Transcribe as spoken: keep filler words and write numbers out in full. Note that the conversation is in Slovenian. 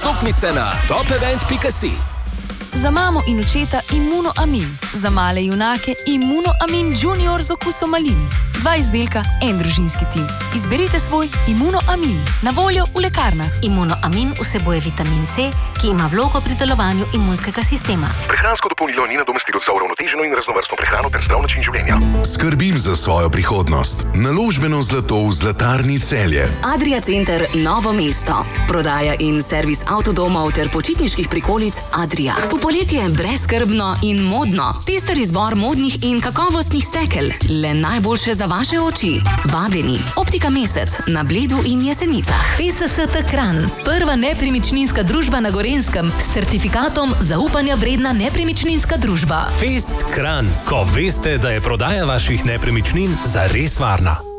Vstopnice na top event pika si. Za mamo in očeta Immunoamin. Za male junake Immunoamin Junior z okusom malin. Dva izdelka, en družinski tim. Izberite svoj Immunoamin. Na voljo v lekarnah. Immunoamin vsebuje vitamin C, ki ima vlogo pri delovanju imunskega sistema. Prehransko dopolnilo ni nadomestilo za uravnoteženo in raznovrstno prehrano ter zdrav način življenja. Skrbim za svojo prihodnost. Naložbeno zlato v Zlatarni Celje. Adria Center Novo mesto. Prodaja in servis avtodomov ter počitniških prikolic Adria. V poletje brezskrbno in modno. Pester izbor modnih in kakovostnih stekel. Le najboljše za vaše oči. Vabljeni. Optika Mesec na Bledu in Jesenicah. F S S T Kranj. Prva nepremičninska družba na Gorenjskem s certifikatom zaupanja vredna nepremičninska družba. Fest Kranj. Ko veste, da je prodaja vaših nepremičnin zares varna.